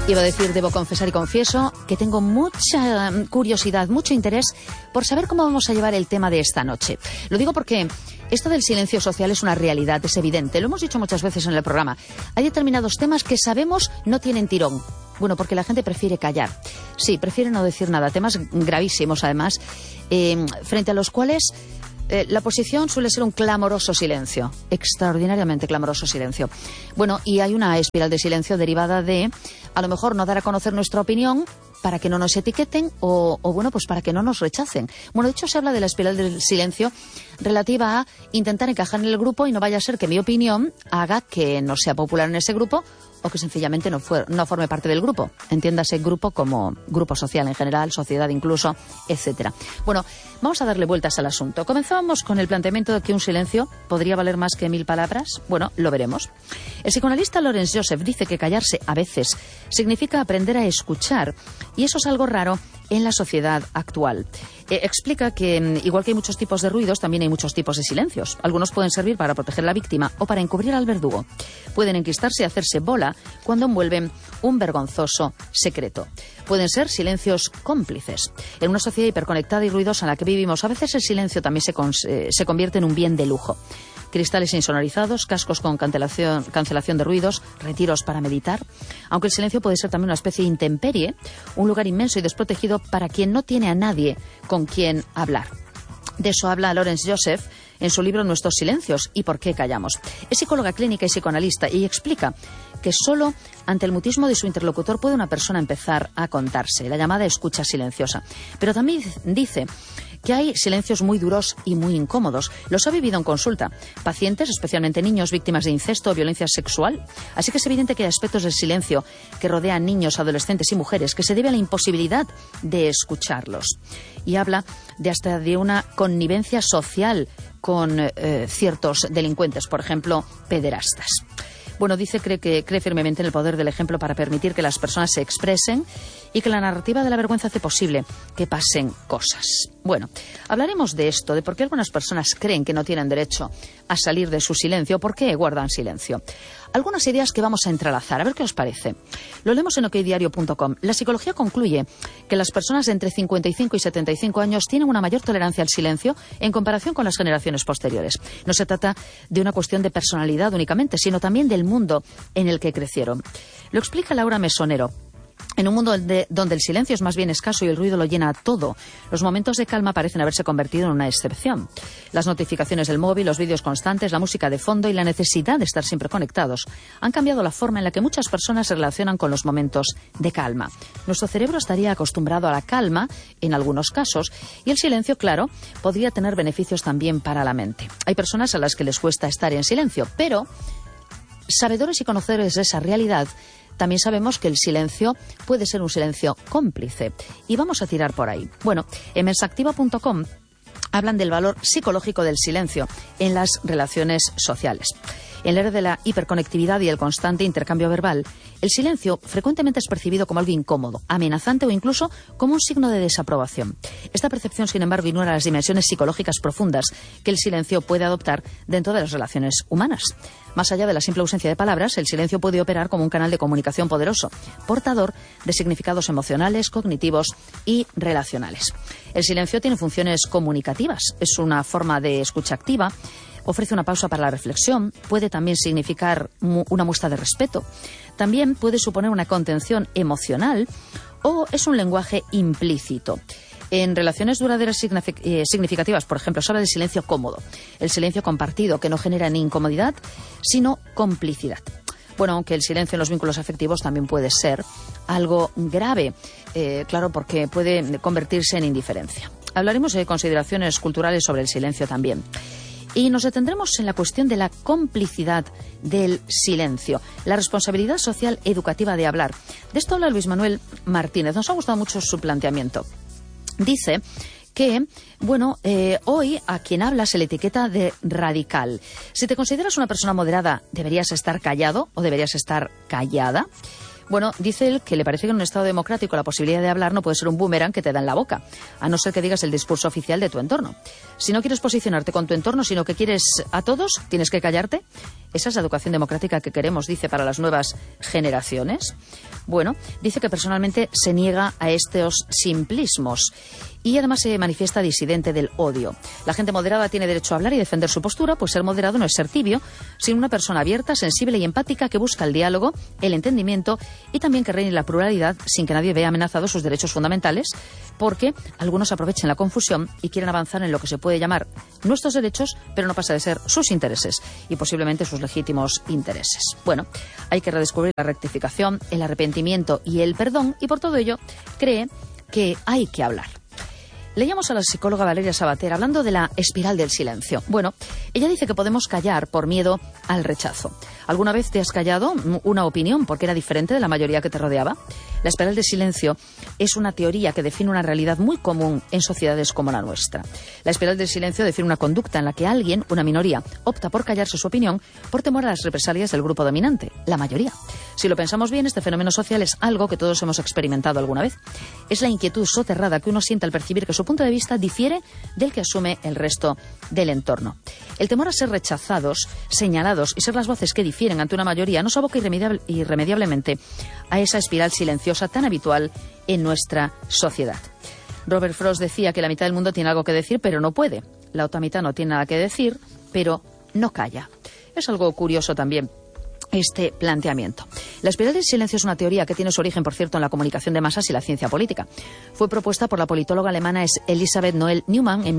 Iba a decir, debo confesar y confieso que tengo mucha curiosidad, mucho interés por saber cómo vamos a llevar el tema de esta noche. Lo digo porque esto del silencio social es una realidad, es evidente. Lo hemos dicho muchas veces en el programa. Hay determinados temas que sabemos no tienen tirón. Bueno, porque la gente prefiere callar. Sí, prefiere no decir nada. Temas gravísimos, además, frente a los cuales la posición suele ser un clamoroso silencio, extraordinariamente clamoroso silencio. Bueno, y hay una espiral de silencio derivada de, a lo mejor, no dar a conocer nuestra opinión para que no nos etiqueten o bueno, pues para que no nos rechacen. Bueno, de hecho se habla de la espiral del silencio relativa a intentar encajar en el grupo y no vaya a ser que mi opinión haga que no sea popular en ese grupo o que sencillamente no forme parte del grupo. Entiéndase grupo como grupo social en general, sociedad incluso, etcétera. Bueno, vamos a darle vueltas al asunto. Comenzábamos con el planteamiento de que un silencio podría valer más que 1000 palabras. Bueno, lo veremos. El psicoanalista Lawrence Joseph dice que callarse a veces significa aprender a escuchar, y eso es algo raro en la sociedad actual. Explica que, igual que hay muchos tipos de ruidos, también hay muchos tipos de silencios. Algunos pueden servir para proteger a la víctima o para encubrir al verdugo. Pueden enquistarse y hacerse bola cuando envuelven un vergonzoso secreto. Pueden ser silencios cómplices. En una sociedad hiperconectada y ruidosa en la que vivimos, a veces el silencio también se convierte en un bien de lujo. Cristales insonorizados, cascos con cancelación de ruidos, retiros para meditar. Aunque el silencio puede ser también una especie de intemperie, un lugar inmenso y desprotegido para quien no tiene a nadie con quien hablar. De eso habla Lawrence Joseph en su libro Nuestros silencios y por qué callamos. Es psicóloga clínica y psicoanalista y explica que solo ante el mutismo de su interlocutor puede una persona empezar a contarse, la llamada escucha silenciosa. Pero también dice que hay silencios muy duros y muy incómodos. Los ha vivido en consulta. Pacientes, especialmente niños, víctimas de incesto o violencia sexual. Así que es evidente que hay aspectos del silencio que rodean niños, adolescentes y mujeres que se debe a la imposibilidad de escucharlos. Y habla de hasta de una connivencia social con ciertos delincuentes, por ejemplo, pederastas. Bueno, dice que cree firmemente en el poder del ejemplo para permitir que las personas se expresen y que la narrativa de la vergüenza hace posible que pasen cosas. Bueno, hablaremos de esto, de por qué algunas personas creen que no tienen derecho a salir de su silencio, por qué guardan silencio. Algunas ideas que vamos a entrelazar, a ver qué os parece. Lo leemos en okdiario.com. La psicología concluye que las personas de entre 55 y 75 años tienen una mayor tolerancia al silencio en comparación con las generaciones posteriores. No se trata de una cuestión de personalidad únicamente, sino también del mundo en el que crecieron. Lo explica Laura Mesonero. En un mundo donde el silencio es más bien escaso y el ruido lo llena todo, los momentos de calma parecen haberse convertido en una excepción. Las notificaciones del móvil, los vídeos constantes, la música de fondo y la necesidad de estar siempre conectados han cambiado la forma en la que muchas personas se relacionan con los momentos de calma. Nuestro cerebro estaría acostumbrado a la calma, en algunos casos, y el silencio, claro, podría tener beneficios también para la mente. Hay personas a las que les cuesta estar en silencio, pero sabedores y conocedores de esa realidad, también sabemos que el silencio puede ser un silencio cómplice. Y vamos a tirar por ahí. Bueno, en mensactiva.com hablan del valor psicológico del silencio en las relaciones sociales. En la era de la hiperconectividad y el constante intercambio verbal, el silencio frecuentemente es percibido como algo incómodo, amenazante o incluso como un signo de desaprobación. Esta percepción, sin embargo, ignora las dimensiones psicológicas profundas que el silencio puede adoptar dentro de las relaciones humanas. Más allá de la simple ausencia de palabras, el silencio puede operar como un canal de comunicación poderoso, portador de significados emocionales, cognitivos y relacionales. El silencio tiene funciones comunicativas, es una forma de escucha activa, ofrece una pausa para la reflexión, puede también significar una muestra de respeto, también puede suponer una contención emocional o es un lenguaje implícito. En relaciones duraderas significativas, por ejemplo, se habla del silencio cómodo, el silencio compartido que no genera ni incomodidad, sino complicidad. Bueno, aunque el silencio en los vínculos afectivos también puede ser algo grave, claro, porque puede convertirse en indiferencia. Hablaremos de consideraciones culturales sobre el silencio también. Y nos detendremos en la cuestión de la complicidad del silencio, la responsabilidad social educativa de hablar. De esto habla Luis Manuel Martínez. Nos ha gustado mucho su planteamiento. Dice que, bueno, hoy a quien habla se le etiqueta de radical. Si te consideras una persona moderada, ¿deberías estar callado o deberías estar callada? Bueno, dice él que le parece que en un Estado democrático la posibilidad de hablar no puede ser un boomerang que te da en la boca, a no ser que digas el discurso oficial de tu entorno. Si no quieres posicionarte con tu entorno, sino que quieres a todos, ¿tienes que callarte? Esa es la educación democrática que queremos, dice, para las nuevas generaciones. Bueno, dice que personalmente se niega a estos simplismos y además se manifiesta disidente del odio. La gente moderada tiene derecho a hablar y defender su postura, pues ser moderado no es ser tibio, sino una persona abierta, sensible y empática que busca el diálogo, el entendimiento y también que reine la pluralidad sin que nadie vea amenazados sus derechos fundamentales, porque algunos aprovechan la confusión y quieren avanzar en lo que se puede llamar nuestros derechos, pero no pasa de ser sus intereses y posiblemente sus legítimos intereses. Bueno, hay que redescubrir la rectificación, el arrepentimiento y el perdón, y por todo ello cree que hay que hablar. Leíamos a la psicóloga Valeria Sabater hablando de la espiral del silencio. Bueno, ella dice que podemos callar por miedo al rechazo. ¿Alguna vez te has callado una opinión porque era diferente de la mayoría que te rodeaba? La espiral del silencio es una teoría que define una realidad muy común en sociedades como la nuestra. La espiral del silencio define una conducta en la que alguien, una minoría, opta por callarse su opinión por temor a las represalias del grupo dominante, la mayoría. Si lo pensamos bien, este fenómeno social es algo que todos hemos experimentado alguna vez. Es la inquietud soterrada que uno siente al percibir que su punto de vista difiere del que asume el resto del entorno. El temor a ser rechazados, señalados y ser las voces que difieren ante una mayoría nos aboca irremediablemente a esa espiral silenciosa tan habitual en nuestra sociedad. Robert Frost decía que la mitad del mundo tiene algo que decir, pero no puede. La otra mitad no tiene nada que decir, pero no calla. Es algo curioso también este planteamiento. La espiral del silencio es una teoría que tiene su origen, por cierto, en la comunicación de masas y la ciencia política. Fue propuesta por la politóloga alemana Elisabeth Noel Neumann en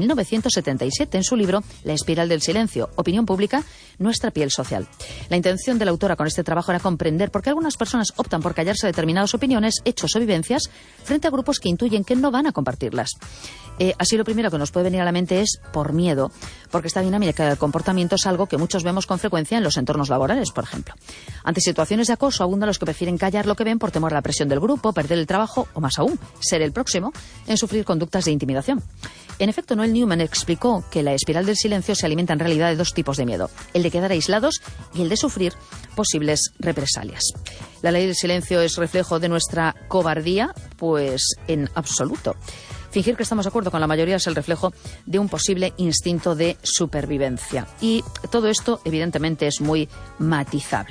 1977 en su libro La espiral del silencio, opinión pública, nuestra piel social. La intención de la autora con este trabajo era comprender por qué algunas personas optan por callarse determinadas opiniones, hechos o vivencias frente a grupos que intuyen que no van a compartirlas. Así lo primero que nos puede venir a la mente es por miedo, porque esta dinámica del comportamiento es algo que muchos vemos con frecuencia en los entornos laborales, por ejemplo. Ante situaciones de acoso abundan los que prefieren callar lo que ven por temor a la presión del grupo, perder el trabajo o, más aún, ser el próximo en sufrir conductas de intimidación. En efecto, Noel Neumann explicó que la espiral del silencio se alimenta en realidad de dos tipos de miedo, el de quedar aislados y el de sufrir posibles represalias. ¿La ley del silencio es reflejo de nuestra cobardía? Pues en absoluto. Fingir que estamos de acuerdo con la mayoría es el reflejo de un posible instinto de supervivencia. Y todo esto, evidentemente, es muy matizable.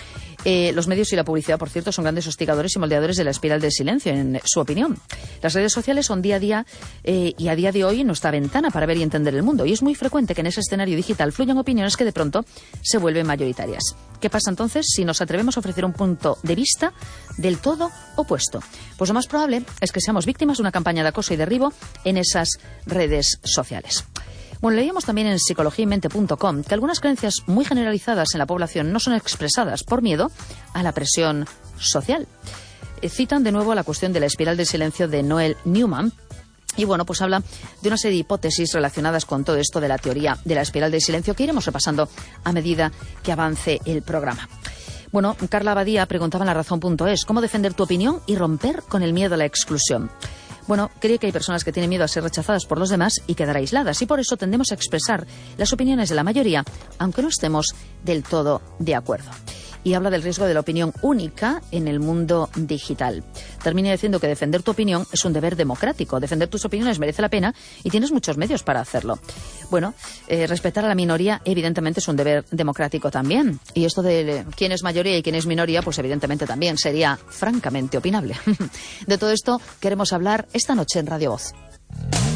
Los medios y la publicidad, por cierto, son grandes hostigadores y moldeadores de la espiral del silencio, en su opinión. Las redes sociales son día a día y a día de hoy nuestra ventana para ver y entender el mundo. Y es muy frecuente que en ese escenario digital fluyan opiniones que de pronto se vuelven mayoritarias. ¿Qué pasa entonces si nos atrevemos a ofrecer un punto de vista del todo opuesto? Pues lo más probable es que seamos víctimas de una campaña de acoso y derribo en esas redes sociales. Bueno, leíamos también en psicologiaymente.com que algunas creencias muy generalizadas en la población no son expresadas por miedo a la presión social. Citan de nuevo la cuestión de la espiral del silencio de Noel Neumann. Y bueno, pues habla de una serie de hipótesis relacionadas con todo esto de la teoría de la espiral del silencio que iremos repasando a medida que avance el programa. Bueno, Carla Abadía preguntaba en larazón.es cómo defender tu opinión y romper con el miedo a la exclusión. Bueno, cree que hay personas que tienen miedo a ser rechazadas por los demás y quedar aisladas, y por eso tendemos a expresar las opiniones de la mayoría, aunque no estemos del todo de acuerdo. Y habla del riesgo de la opinión única en el mundo digital. Termina diciendo que defender tu opinión es un deber democrático. Defender tus opiniones merece la pena y tienes muchos medios para hacerlo. Bueno, respetar a la minoría evidentemente es un deber democrático también. Y esto de quién es mayoría y quién es minoría, pues evidentemente también sería francamente opinable. De todo esto queremos hablar esta noche en Radio Voz.